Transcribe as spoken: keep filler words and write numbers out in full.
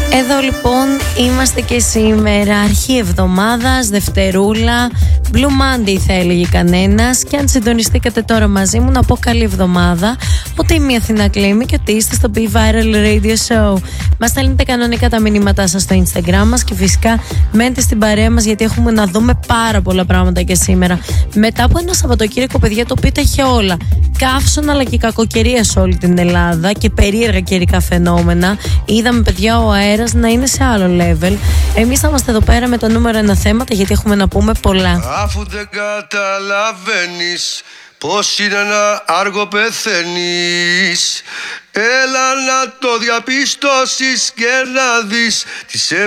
Εδώ λοιπόν είμαστε και σήμερα, αρχή εβδομάδας, Δευτερούλα, Blue Monday θα έλεγε κανένας. Και αν συντονιστήκατε τώρα μαζί μου, να πω καλή εβδομάδα, ότι είμαι η Αθηνά Κλήμη και ότι είστε στο Be Viral Radio Show. Μας στέλνετε κανονικά τα μηνύματά σας στο Instagram μας και φυσικά μένετε στην παρέα μας, γιατί έχουμε να δούμε πάρα πολλά πράγματα και σήμερα. Μετά από ένα Σαββατοκύριακο, παιδιά, το οποίο τα είχε όλα. Καύσωνα αλλά και κακοκαιρία σε όλη την Ελλάδα και περίεργα καιρικά φαινόμενα. Είδαμε, παιδιά, ο αέρας να είναι σε άλλο level. Εμείς θα είμαστε εδώ πέρα με τα νούμερα ένα θέματα, γιατί έχουμε να πούμε πολλά. Αφού δεν καταλαβαίνεις πως είναι ένα άργο πεθαίνεις, έλα να το διαπιστώσεις και να δεις τι σε